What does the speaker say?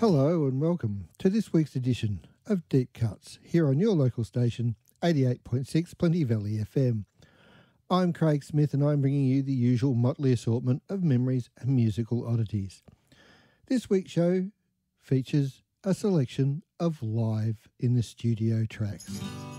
Hello and welcome to this week's edition of Deep Cuts here on your local station, 88.6 Plenty Valley FM. I'm Craig Smith and I'm bringing you the usual motley assortment of memories and musical oddities. This week's show features a selection of live in the studio tracks.